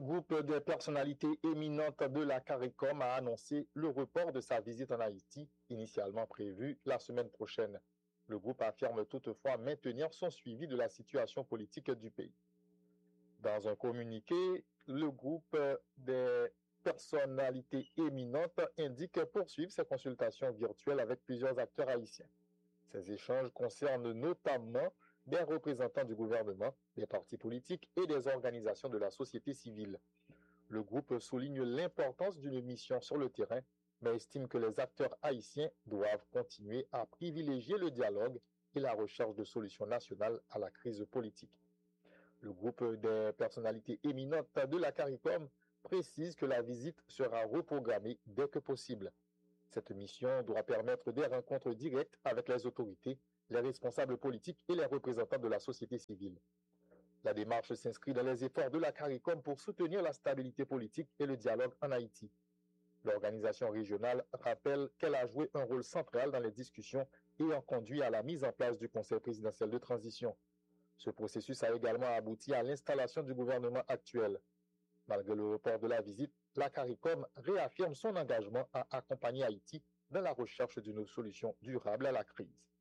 groupe des personnalités éminentes de la CARICOM a annoncé le report de sa visite en Haïti, initialement prévue la semaine prochaine. Le groupe affirme toutefois maintenir son suivi de la situation politique du pays. Dans un communiqué, le groupe des personnalités éminentes indique poursuivre ses consultations virtuelles avec plusieurs acteurs haïtiens. Ces échanges concernent notamment des représentants du gouvernement, des partis politiques et des organisations de la société civile. Le groupe souligne l'importance d'une mission sur le terrain, mais estime que les acteurs haïtiens doivent continuer à privilégier le dialogue et la recherche de solutions nationales à la crise politique. Le groupe des personnalités éminentes de la CARICOM précise que la visite sera reprogrammée dès que possible. Cette mission doit permettre des rencontres directes avec les autorités, les responsables politiques et les représentants de la société civile. La démarche s'inscrit dans les efforts de la CARICOM pour soutenir la stabilité politique et le dialogue en Haïti. L'organisation régionale rappelle qu'elle a joué un rôle central dans les discussions ayant conduit à la mise en place du Conseil présidentiel de transition. Ce processus a également abouti à l'installation du gouvernement actuel. Malgré le report de la visite, la CARICOM réaffirme son engagement à accompagner Haïti dans la recherche d'une solution durable à la crise.